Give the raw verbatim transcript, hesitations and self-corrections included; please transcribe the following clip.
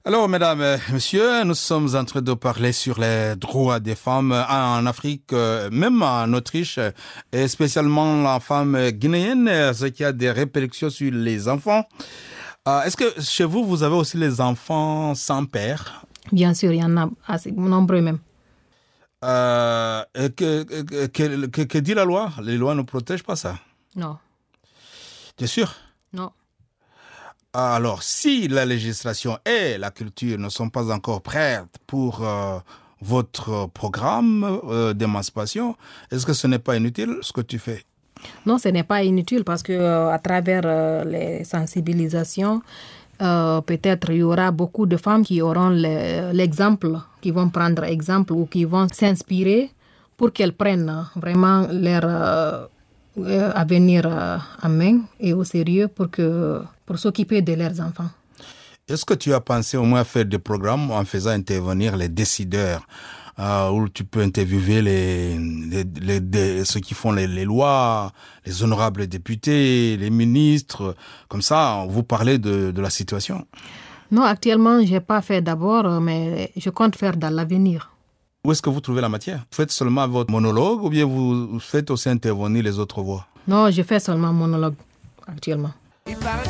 Alors, mesdames et messieurs, nous sommes en train de parler sur les droits des femmes en Afrique, euh, même en Autriche, et spécialement la femme guinéenne, ce qui a des répercussions sur les enfants. Euh, est-ce que chez vous, vous avez aussi les enfants sans père? Bien sûr, il y en a assez nombreux même. Euh, et que, que, que, que- que dit la loi? Les lois ne protègent pas ça. Non, Tu es sûr? non. Alors, si la législation et la culture ne sont pas encore prêtes pour euh, votre programme euh, d'émancipation, est-ce que ce n'est pas inutile ce que tu fais? Non, ce n'est pas inutile parce que euh, à travers euh, les sensibilisations, euh, peut-être il y aura beaucoup de femmes qui auront le- l'exemple, qui vont prendre exemple ou qui vont s'inspirer pour qu'elles prennent vraiment leur euh, euh, avenir euh, en main et au sérieux pour que pour s'occuper de leurs enfants. Est-ce que tu as pensé au moins faire des programmes en faisant intervenir les décideurs, euh, où tu peux interviewer les, les, les- des- ceux qui font les, les lois, les honorables députés, les ministres, comme ça, vous parlez de, de la situation. Non, actuellement, je n'ai pas fait d'abord, euh, mais je compte faire dans l'avenir. Où est-ce que vous trouvez la matière? Vous faites seulement votre monologue ou bien vous faites aussi intervenir les autres voix? Non, je fais seulement monologue actuellement. Il paraît